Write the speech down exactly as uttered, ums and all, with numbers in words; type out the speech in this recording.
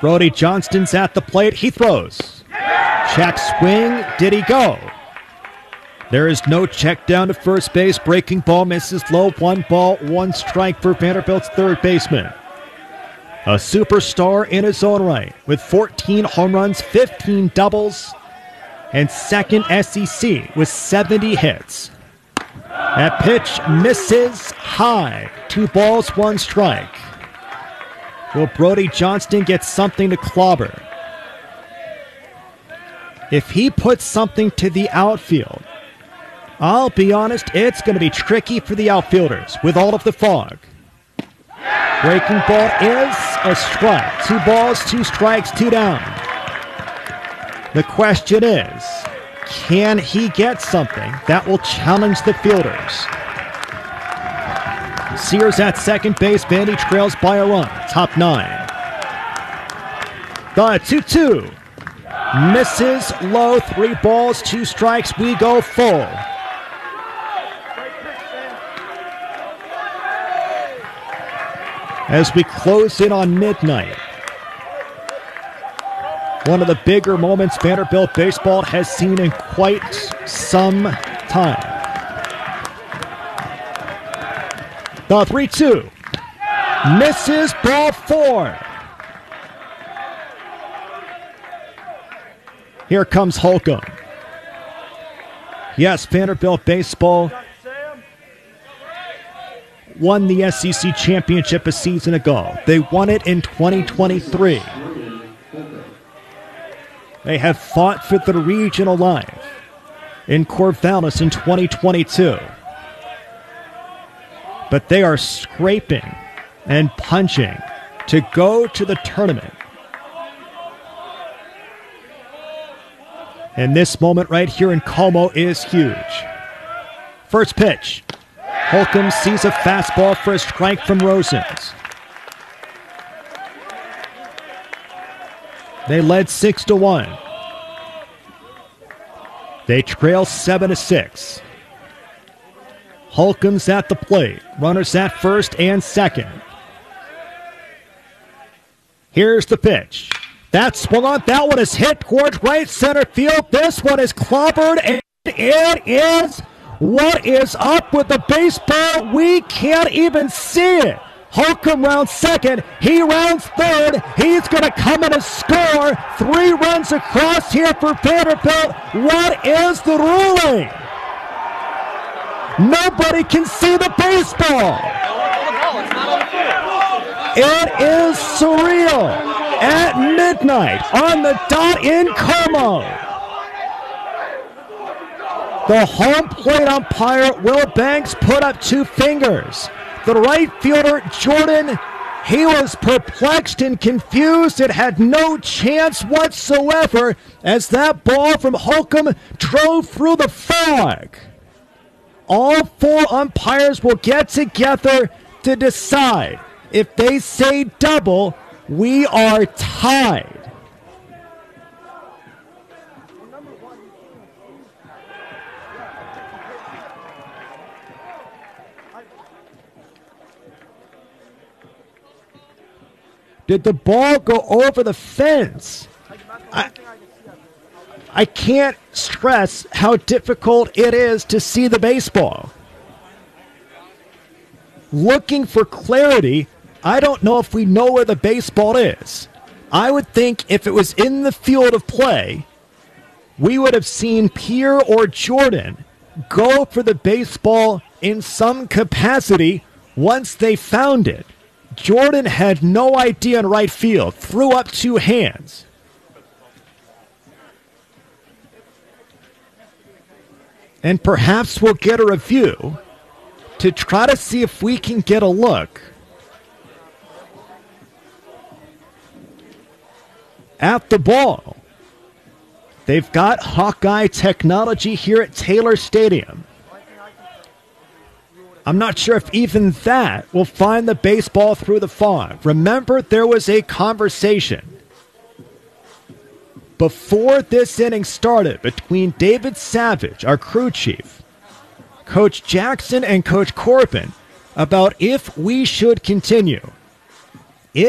Brody Johnston's at the plate. He throws. Check swing. Did he go? There is no check down to first base. Breaking ball misses low. One ball, one strike for Vanderbilt's third baseman. A superstar in his own right with fourteen home runs, fifteen doubles, and second S E C with seventy hits. That pitch misses high. Two balls, one strike. Will Brody Johnston get something to clobber? If he puts something to the outfield, I'll be honest, it's going to be tricky for the outfielders with all of the fog. Breaking ball is a strike. Two balls, two strikes, two down. The question is, can he get something that will challenge the fielders? Sears at second base. Vandy trails by a run. Top nine. The two two. Misses low. Three balls, two strikes. We go full. As we close in on midnight, one of the bigger moments Vanderbilt baseball has seen in quite some time. The three two. Misses ball four. Here comes Holcomb. Yes, Vanderbilt baseball won the S E C championship a season ago. They won it in twenty twenty-three. They have fought for the regional line in Corvallis in twenty twenty-two. But they are scraping and punching to go to the tournament. And this moment right here in Como is huge. First pitch. Holcomb sees a fastball for a strike from Rosens. They led six to one. They trail seven to six. Holcomb's at the plate. Runners at first and second. Here's the pitch. That swung on. That one is hit towards right center field. This one is clobbered, and it is. What is up with the baseball? We can't even see it. Holcomb rounds second. He rounds third. He's going to come in and score. Three runs across here for Vanderbilt. What is the ruling? Nobody can see the baseball. It is surreal. At midnight on the dot in Como. The home plate umpire, Will Banks, put up two fingers. The right fielder, Jordan, he was perplexed and confused. It had no chance whatsoever as that ball from Holcomb drove through the fog. All four umpires will get together to decide. If they say double, we are tied. Did the ball go over the fence? I, I can't stress how difficult it is to see the baseball. Looking for clarity, I don't know if we know where the baseball is. I would think if it was in the field of play, we would have seen Pierre or Jordan go for the baseball in some capacity once they found it. Jordan had no idea in right field, threw up two hands. And perhaps we'll get a review to try to see if we can get a look at the ball. They've got Hawkeye technology here at Taylor Stadium. I'm not sure if even that will find the baseball through the fog. Remember, there was a conversation before this inning started between David Savage, our crew chief, Coach Jackson, and Coach Corbin about if we should continue.